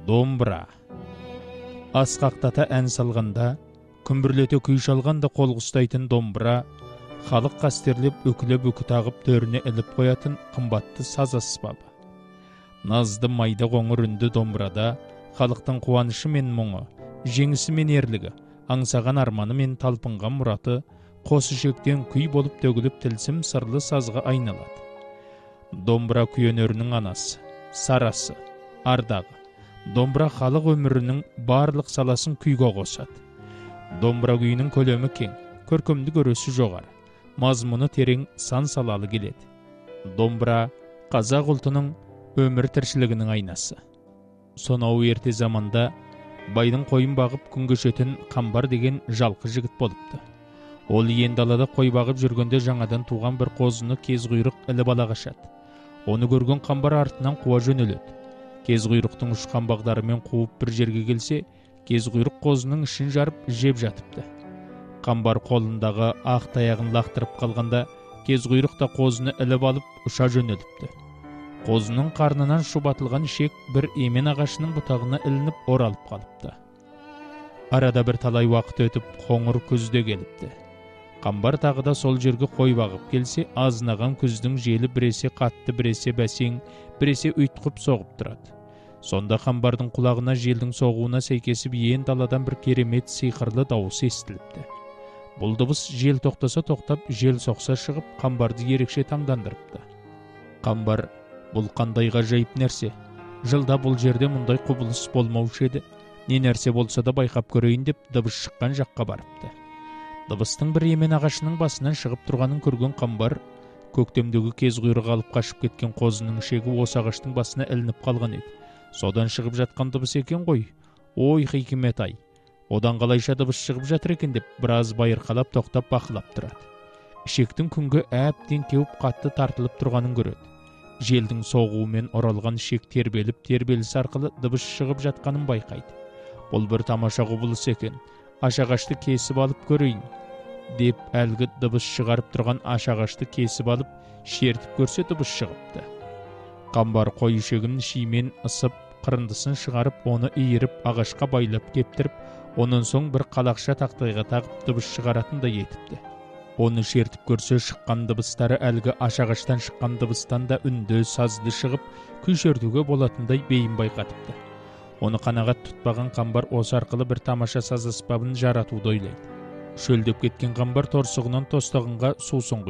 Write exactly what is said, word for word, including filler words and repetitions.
Домбыра. Асқақтата ән салғанда, күмбірлете күй шалғанда қол ұстайтын домбыра, халық қастерлеп өкілеп өкі тағып төріне іліп қоятын қымбатты саз аспабы. Назды майда қоңыр үнді домбырада халықтың қуанышы мен мұңы, жеңісі мен ерлігі, аңсаған арманы мен талпынған мұраты қос ішектен күй болып төгіліп тілсім сырлы сазға айналады. Домбыра күй өнерінің анасы, сарасы, ардағы. Домбыра халық өмірінің барлық саласын күйге қосады. Домбыра күйінің көлемі кең, көркемдік өресі жоғары, мазмұны терең, сан салалы келеді. Домбыра қазақ ұлтының өмір тіршілігінің айнасы. Сонау ерте заманда байдың қойын бағып күн кешетін Қамбар деген жалқы жігіт болыпты. Ол ен далада қой бағып жүргенде жаңадан туған бір қозыны кез құйрық іліп ала қашады. Оны көрген Қамбар артынан қуа жөнеледі. Кез құйрықтың ұшқан бағдарымен қуып бір жерге келсе, кез құйрық қозының ішін жарып жеп жатыпты. Қамбар қолындағы ақ таяғын лақтырып қалғанда, кез құйрық та қозыны іліп алып ұша жөнеліпті. Қозының қарнынан шұбатылған шек бір емен ағашының бұтағына ілініп оралып қалыпты. Арада бір талай уақыт өтіп, қоңыр күз де келіпті. Қамбар тағы да сол жерге қой бағып келсе, азынаған күздің желі біресе қатты, біресе бәсең, біресе ұйтқып соғып тұрады. Сонда Қамбардың құлағына желдің соғуына сәйкесіп ен даладан бір керемет сиқырлы дауыс естіліпті. Бұл дыбыс жел тоқтаса тоқтап, жел соқса шығып, Қамбарды ерекше таңдандырыпты. Қамбар: бұл қандай ғажайып нәрсе. Жылда бұл жерде мұндай құбылыс болмаушы еді. Не нәрсе болса да байқап көрейін деп дыбыс шыққан жаққа барыпты. Дыбыстың бір емен ағашының басынан шығып тұрғанын көрген Қамбар, көктемдегі кез құйрық алып қашып кеткен қозының шегі осы ағаштың басына ілініп қалған еді. Содан шығып жатқан дыбыс екен ғой. Ой, хикмет-ай, одан қалайша дыбыс шығып жатыр екен деп біраз байырқалап тоқтап бақылап тұрады. Ішектің күнге әбден кеуіп қатты тартылып тұрғанын көреді. Желдің соғуымен оралған ішек тербеліп тербеліс арқылы дыбыс шығып жатқанын байқайды. Бұл бір тамаша құбылыс екен. Ашағашты кесіп алып көрейін деп әлгі дыбыс шығарып тұрған ашағашты кесіп алып шертіп көрсе дыбыс шығыпты. Қамбар қой ішегін шимен ысып, қырындысын шығарып, оны иіріп, ағашқа байлап кептіріп, онан соң бір қалақша тақтайға тағып дыбыс шығаратындай етіпті. Оны шертіп көрсе шыққан дыбыстары әлгі ашағаштан шыққан дыбыстан да үнді, сазды шығып, күй шертуге болатындай бейін байқатыпты. Оны қанағат тұтпаған Қамбар осы арқылы бір тамаша саз аспабын жаратуды ойлайды. Шөлдеп кеткен Қамбар торсығынан тостағынға сусын